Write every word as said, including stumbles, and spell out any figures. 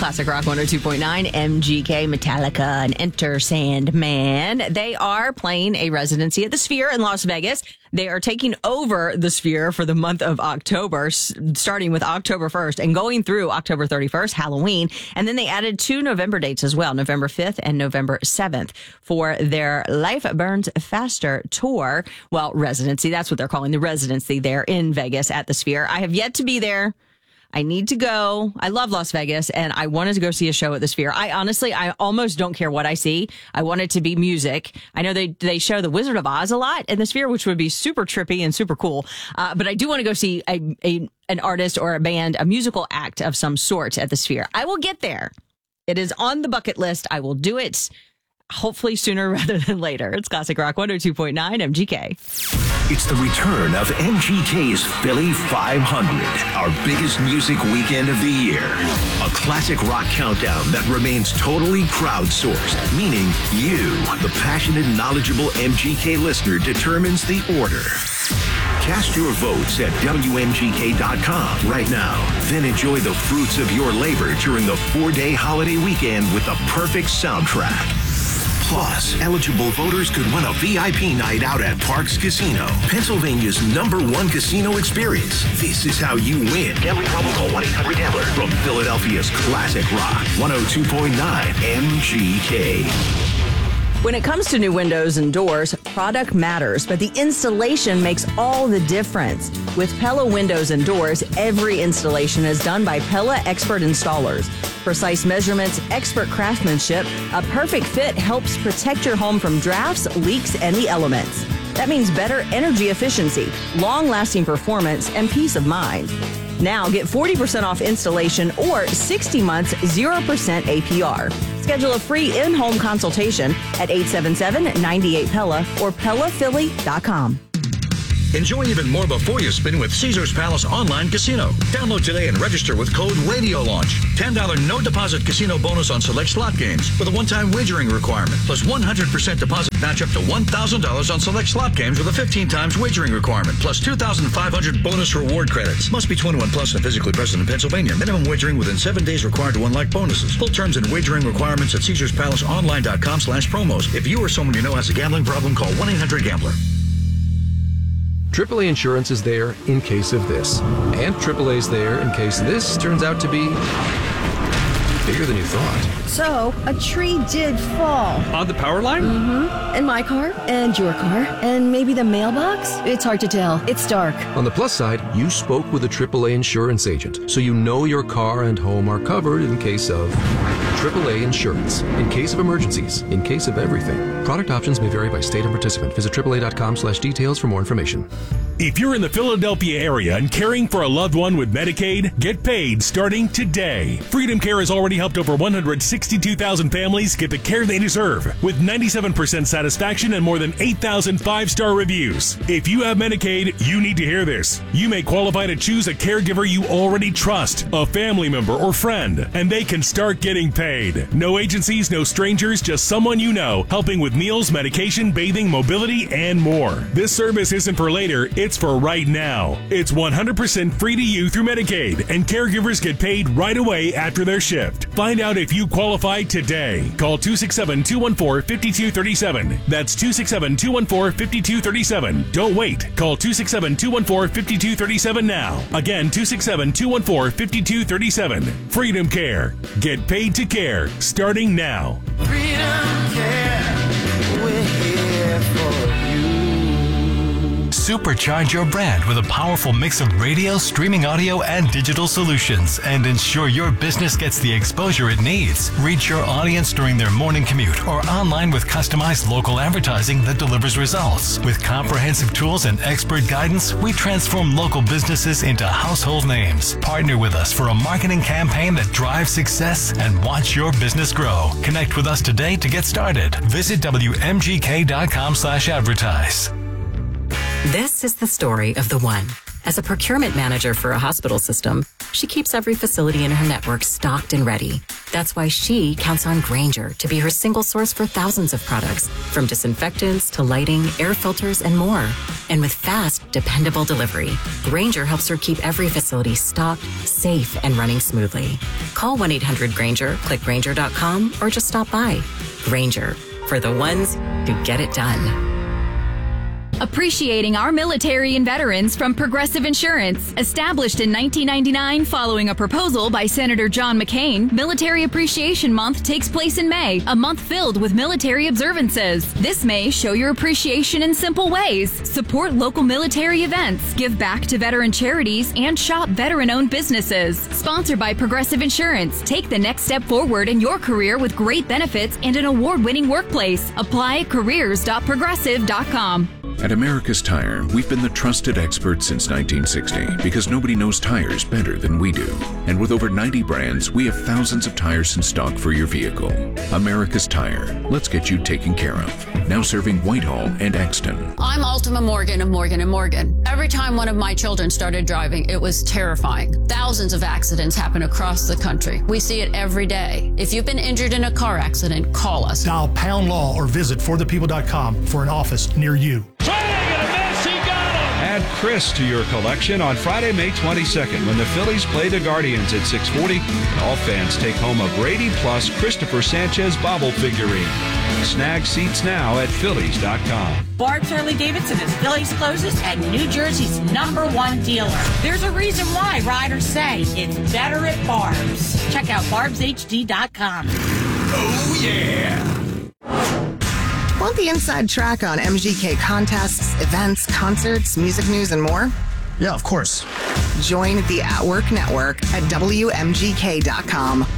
Classic Rock one oh two point nine, M G K, Metallica, and Enter Sandman. They are playing a residency at the Sphere in Las Vegas. They are taking over the Sphere for the month of October, starting with October first and going through October thirty-first, Halloween. And then they added two November dates as well, November fifth and November seventh, for their Life Burns Faster tour. Well, residency, that's what they're calling the residency there in Vegas at the Sphere. I have yet to be there. I need to go. I love Las Vegas, and I wanted to go see a show at the Sphere. I honestly, I almost don't care what I see. I want it to be music. I know they they show The Wizard of Oz a lot in the Sphere, which would be super trippy and super cool. Uh, but I do want to go see a, a an artist or a band, a musical act of some sort at the Sphere. I will get there. It is on the bucket list. I will do it. Hopefully sooner rather than later. It's Classic Rock one oh two point nine M G K. It's the return of M G K's Philly five hundred, our biggest music weekend of the year. A classic rock countdown that remains totally crowdsourced, meaning you, the passionate, knowledgeable M G K listener, determines the order. Cast your votes at W M G K dot com right now. Then enjoy the fruits of your labor during the four-day holiday weekend with the perfect soundtrack. Plus, eligible voters could win a V I P night out at Parks Casino, Pennsylvania's number one casino experience. This is how you win. Gambling problem, call one eight hundred gambler. From Philadelphia's Classic Rock, one oh two point nine M G K. When it comes to new windows and doors, product matters, but the installation makes all the difference. With Pella Windows and Doors, every installation is done by Pella expert installers. Precise measurements, expert craftsmanship, a perfect fit helps protect your home from drafts, leaks, and the elements. That means better energy efficiency, long-lasting performance, and peace of mind. Now get forty percent off installation or sixty months, zero percent A P R. Schedule a free in-home consultation at eight seven seven, nine eight Pella or Pella Philly dot com. Enjoy even more before you spin with Caesars Palace Online Casino. Download today and register with code Radio Launch. ten dollars no deposit casino bonus on select slot games with a one-time wagering requirement. Plus one hundred percent deposit match up to one thousand dollars on select slot games with a fifteen times wagering requirement. Plus two thousand five hundred bonus reward credits. Must be twenty-one plus and physically present in Pennsylvania. Minimum wagering within seven days required to unlock bonuses. Full terms and wagering requirements at Caesars Palace Online dot com slash promos. If you or someone you know has a gambling problem, call one eight hundred gambler. triple A Insurance is there in case of this. And triple A's there in case this turns out to be bigger than you thought. So, a tree did fall. On the power line? Mm-hmm. And my car, and your car, and maybe the mailbox. It's hard to tell. It's dark. On the plus side, you spoke with a triple A insurance agent, so you know your car and home are covered in case of triple A Insurance. In case of emergencies, in case of everything. Product options may vary by state and participant. Visit triple A dot com slash details for more information. If you're in the Philadelphia area and caring for a loved one with Medicaid, get paid starting today. Freedom Care has already helped over one hundred sixty-two thousand families get the care they deserve with ninety-seven percent satisfaction and more than eight thousand five-star reviews. If you have Medicaid, you need to hear this. You may qualify to choose a caregiver you already trust, a family member or friend, and they can start getting paid. No agencies, no strangers, just someone you know, helping with meals, medication, bathing, mobility, and more. This service isn't for later, it's for right now. It's one hundred percent free to you through Medicaid, and caregivers get paid right away after their shift. Find out if you qualify today. Call two six seven, two one four, five two three seven. That's two six seven, two one four, five two three seven. Don't wait. Call two six seven, two one four, five two three seven now. Again, two six seven, two one four, five two three seven. Freedom Care. Get paid to care starting now. Freedom Care. We're here for you. Supercharge your brand with a powerful mix of radio, streaming audio, and digital solutions, and ensure your business gets the exposure it needs. Reach your audience during their morning commute or online with customized local advertising that delivers results. With comprehensive tools and expert guidance, we transform local businesses into household names. Partner with us for a marketing campaign that drives success and watch your business grow. Connect with us today to get started. Visit W M G K dot com slash advertise. This is the story of the one. As a procurement manager for a hospital system, she keeps every facility in her network stocked and ready. That's why she counts on Grainger to be her single source for thousands of products, from disinfectants to lighting, air filters, and more. And with fast, dependable delivery, Grainger helps her keep every facility stocked, safe, and running smoothly. Call one eight hundred Grainger, click Grainger dot com, or just stop by. Grainger, for the ones who get it done. Appreciating our military and veterans from Progressive Insurance. Established in nineteen ninety-nine following a proposal by Senator John McCain, Military Appreciation Month takes place in May, a month filled with military observances. This May, show your appreciation in simple ways. Support local military events, give back to veteran charities, and shop veteran-owned businesses. Sponsored by Progressive Insurance. Take the next step forward in your career with great benefits and an award-winning workplace. Apply at careers dot progressive dot com. At America's Tire, we've been the trusted experts since nineteen sixty because nobody knows tires better than we do. And with over ninety brands, we have thousands of tires in stock for your vehicle. America's Tire. Let's get you taken care of. Now serving Whitehall and Exton. I'm Ultima Morgan of Morgan and Morgan. Every time one of my children started driving, it was terrifying. Thousands of accidents happen across the country. We see it every day. If you've been injured in a car accident, call us. Dial pound law or visit for the people dot com for an office near you. Add Chris to your collection on Friday, May twenty-second, when the Phillies play the Guardians at six forty. All fans take home a Brady Plus Christopher Sanchez bobble figurine. Snag seats now at Phillies dot com. Barb's Harley Davidson is Phillies' closest and New Jersey's number one dealer. There's a reason why riders say it's better at Barb's. Check out barbs h d dot com. Oh, yeah. Want the inside track on M G K contests, events, concerts, music news, and more? Yeah, of course. Join the At Work Network at W M G K dot com.